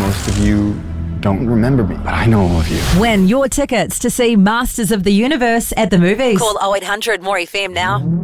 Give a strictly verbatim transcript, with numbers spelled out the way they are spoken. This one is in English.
Most of you don't remember me, but I know all of you. Win your tickets to see Masters of the Universe at the movies. Call oh eight hundred more F M now.